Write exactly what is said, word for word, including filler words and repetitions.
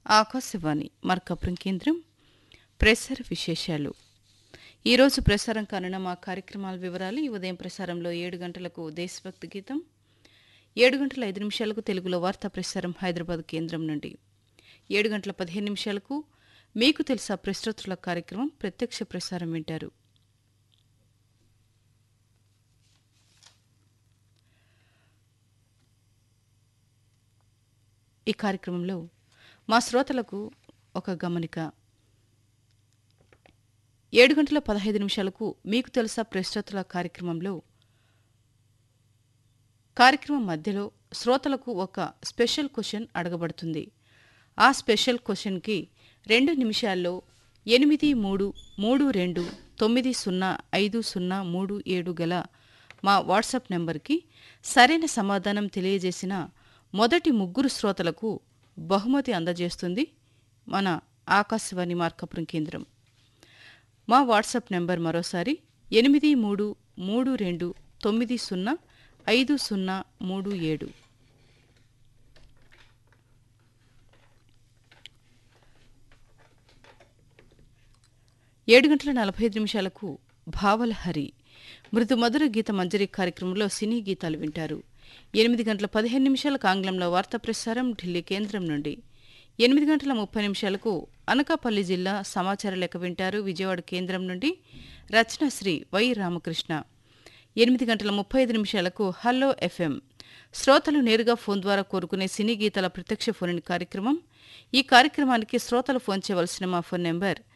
ఆకాశవాణి మార్కాపురం కేంద్రం ప్రసార విశేషాలు. ఈరోజు ప్రసారం కానున్న మా కార్యక్రమాల వివరాలు. ఈ ఉదయం ప్రసారంలో ఏడు గంటలకు దేశభక్తి గీతం, ఏడు గంటల ఐదు నిమిషాలకు తెలుగులో వార్తా ప్రసారం హైదరాబాద్ కేంద్రం నుండి, ఏడు గంటల పదిహేను నిమిషాలకు మీకు తెలుసా ప్రశ్నోత్తరాల కార్యక్రమం ప్రత్యక్ష ప్రసారం వింటారు. ఈ కార్యక్రమంలో మా శ్రోతలకు ఒక గమనిక. ఏడు గంటల పదహైదు నిమిషాలకు మీకు తెలుసా ప్రశ్నోత్తరాల కార్యక్రమంలో కార్యక్రమం మధ్యలో శ్రోతలకు ఒక స్పెషల్ క్వశ్చన్ అడగబడుతుంది. ఆ స్పెషల్ క్వశ్చన్కి రెండు నిమిషాల్లో ఎనిమిది మూడు మూడు రెండు తొమ్మిది సున్నా ఐదు సున్నా మూడు ఏడు గల మా వాట్సాప్ నెంబర్కి సరైన సమాధానం తెలియజేసిన మొదటి ముగ్గురు శ్రోతలకు బహుమతి అందజేస్తుంది మన ఆకాశవాణి మార్కాపురం కేంద్రం. మా వాట్సాప్ నెంబర్ మరోసారి ఎనిమిది మూడు మూడు రెండు తొమ్మిది సున్నా ఐదు సున్నా మూడు ఏడు. ఏడు గంటల నలభై ఐదు నిమిషాలకు భావలహరి మృదు మధుర గీత మంజరి కార్యక్రమంలో సినీ గీతాలు వింటారు. ఎనిమిది గంటల పదిహేను నిమిషాలకు ఆంగ్లంలో వార్తా ప్రసారం ఢిల్లీ కేంద్రం నుండి, ఎనిమిది గంటల ముప్పై నిమిషాలకు అనకాపల్లి జిల్లా సమాచార లెక్క వింటారు విజయవాడ కేంద్రం నుండి. రచన శ్రీ వై రామకృష్ణ. ఎనిమిది గంటల ముప్పై ఐదు నిమిషాలకు హలో ఎఫ్ఎం శ్రోతలు నేరుగా ఫోన్ ద్వారా కోరుకునే సినీ గీతాల ప్రత్యక్ష ఫోన్ కార్యక్రమం. ఈ కార్యక్రమానికి శ్రోతలు ఫోన్ చేయవలసిన మా ఫోన్ నెంబర్